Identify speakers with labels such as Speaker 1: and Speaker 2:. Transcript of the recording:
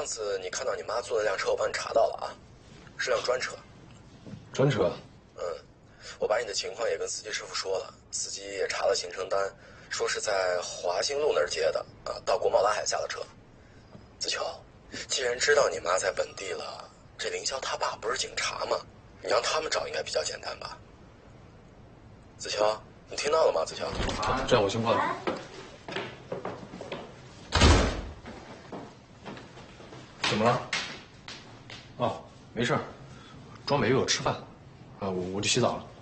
Speaker 1: 次你看到你妈坐的辆车，我帮你查到了啊，是辆专车。
Speaker 2: 专车？
Speaker 1: 我把你的情况也跟司机师傅说了，司机也查了行程单，说是在华兴路那儿接的啊，到国贸拉海下的车。子秋，既然知道你妈在本地了，这凌霄他爸不是警察吗？你让他们找应该比较简单吧？子秋，你听到了吗？子秋，
Speaker 2: 这样我先挂了。怎么了？哦，没事，庄美约我吃饭，啊，我去洗澡了。